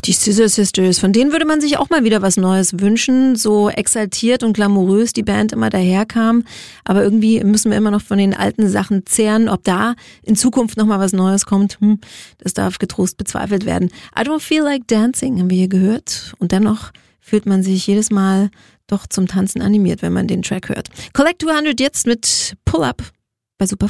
die Scissor Sisters, von denen würde man sich auch mal wieder was Neues wünschen. So exaltiert und glamourös die Band immer daherkam. Aber irgendwie müssen wir immer noch von den alten Sachen zehren. Ob da in Zukunft nochmal was Neues kommt, das darf getrost bezweifelt werden. I Don't Feel Like Dancing haben wir hier gehört. Und dennoch fühlt man sich jedes Mal doch zum Tanzen animiert, wenn man den Track hört. Collect 200 jetzt mit Pull Up bei Super